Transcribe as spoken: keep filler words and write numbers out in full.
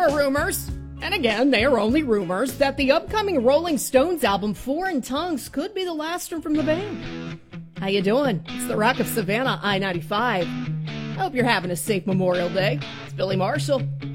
are rumors, and again, they are only rumors, that the upcoming Rolling Stones album, Foreign Tongues, could be the last one from the band. How you doing? It's the Rock of Savannah, I ninety-five. I hope you're having a safe Memorial Day. It's Billy Marshall.